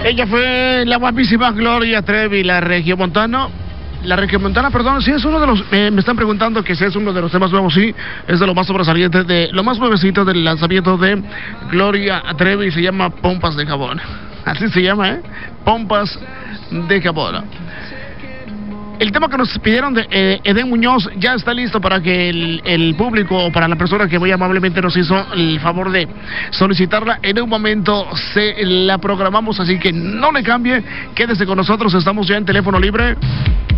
Ella fue la guapísima Gloria Trevi, la regiomontana, perdón, sí es uno de los, me están preguntando que si es uno de los temas nuevos, sí, es de lo más sobresaliente, de lo más nuevecito del lanzamiento de Gloria Trevi, se llama Pompas de Jabón, así se llama, Pompas de Jabón. El tema que nos pidieron de Edén Muñoz ya está listo para que el público, para la persona que muy amablemente nos hizo el favor de solicitarla, en un momento la programamos, así que no le cambie, quédese con nosotros, estamos ya en teléfono libre.